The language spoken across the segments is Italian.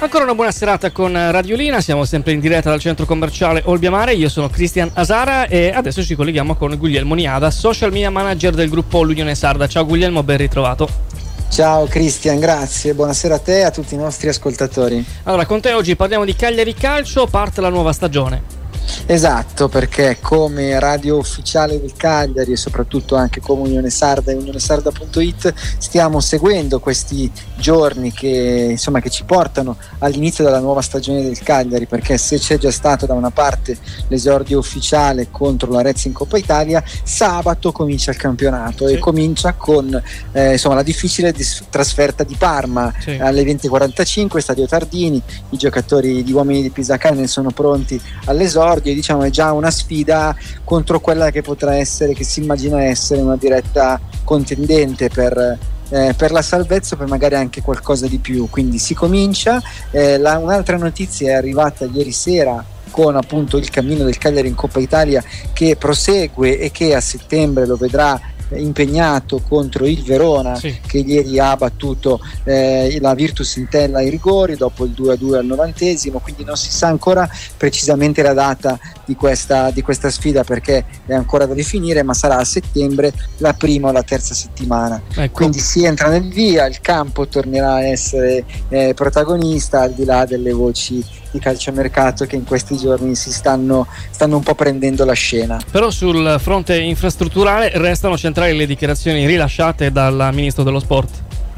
Ancora una buona serata con Radiolina, siamo sempre in diretta dal centro commerciale Olbiamare. Io sono Cristian Asara e adesso ci colleghiamo con Guglielmo Niada, social media manager del gruppo L'Unione Sarda. Ciao Guglielmo, ben ritrovato. Ciao Cristian, grazie, buonasera a te e a tutti i nostri ascoltatori. Allora, con te oggi parliamo di Cagliari Calcio, parte la nuova stagione. Esatto, perché come radio ufficiale del Cagliari e soprattutto anche come Unione Sarda e unionesarda.it stiamo seguendo questi giorni che ci portano all'inizio della nuova stagione del Cagliari, perché se c'è già stato da una parte l'esordio ufficiale contro l'Arezzo in Coppa Italia, sabato comincia il campionato e comincia con la difficile trasferta di Parma alle 20:45, stadio Tardini. I giocatori, gli uomini di Pisacane sono pronti all'esordio. Diciamo è già una sfida contro quella che potrà essere, che si immagina essere una diretta contendente per la salvezza, per magari anche qualcosa di più. Quindi si comincia. Un'altra notizia è arrivata ieri sera con appunto il cammino del Cagliari in Coppa Italia che prosegue e che a settembre lo vedrà impegnato contro il Verona, che ieri ha battuto la Virtus Entella ai rigori dopo il 2-2 al 90°, quindi non si sa ancora precisamente la data di questa sfida, perché è ancora da definire, ma sarà a settembre, la prima o la terza settimana. Quindi si entra nel via, il campo tornerà a essere protagonista, al di là delle voci di calciomercato che in questi giorni si stanno un po' prendendo la scena. Però sul fronte infrastrutturale restano centrali le dichiarazioni rilasciate dal ministro dello sport.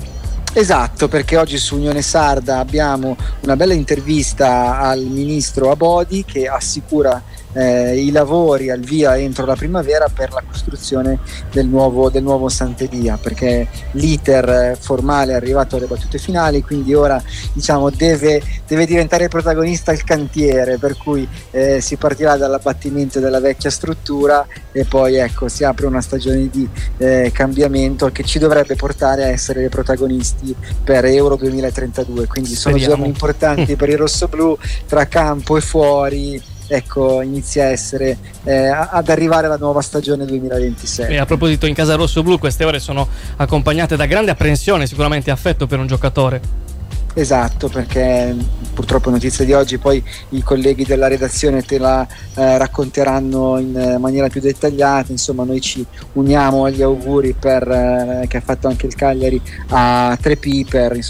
Esatto, perché oggi su Unione Sarda abbiamo una bella intervista al ministro Abodi che assicura i lavori al via entro la primavera per la costruzione del nuovo Sant'Elia, perché l'iter formale è arrivato alle battute finali, quindi ora deve diventare protagonista il cantiere, per cui si partirà dall'abbattimento della vecchia struttura e poi si apre una stagione di cambiamento che ci dovrebbe portare a essere i protagonisti per Euro 2032, quindi sono giorni importanti per il rossoblù, tra campo e fuori. Inizia a essere ad arrivare la nuova stagione 2026. E a proposito, in casa rossoblù queste ore sono accompagnate da grande apprensione, sicuramente affetto per un giocatore. Esatto, perché purtroppo notizie di oggi poi i colleghi della redazione te la racconteranno in maniera più dettagliata. Insomma, noi ci uniamo agli auguri che ha fatto anche il Cagliari a Trepì per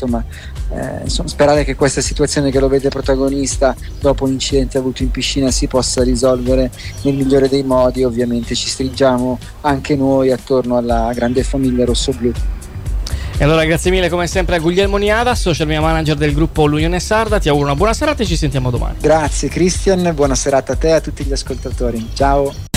sperare che questa situazione che lo vede protagonista dopo un incidente avuto in piscina si possa risolvere nel migliore dei modi. Ovviamente ci stringiamo anche noi attorno alla grande famiglia rossoblù. E allora grazie mille come sempre a Guglielmo Niada, social media manager del gruppo L'Unione Sarda. Ti auguro una buona serata e ci sentiamo domani. Grazie Cristian, buona serata a te e a tutti gli ascoltatori. Ciao.